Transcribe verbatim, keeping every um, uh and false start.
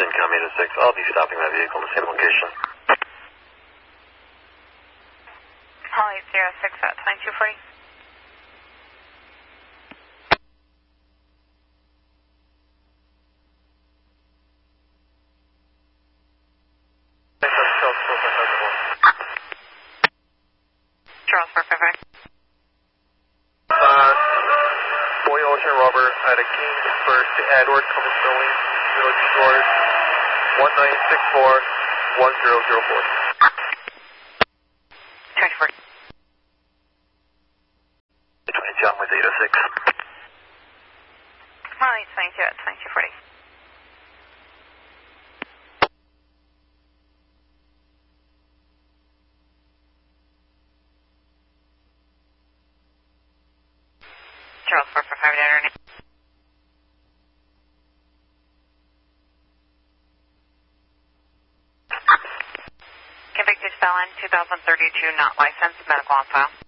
Incom eight oh six, I'll be stopping that vehicle in the same location. Holly zero six at twenty-two forty. Charles four five five. Uh, Boy Ocean Rubber at a King First to Edward Cummins Building, zero two doors, one nine six four, one zero zero four. twenty-four. twenty-two, I'm with eight oh six. Holly twenty-two at twenty-two forty. Charles four four five, data name. Convicted felon, two thousand thirty-two, not licensed, medical on file.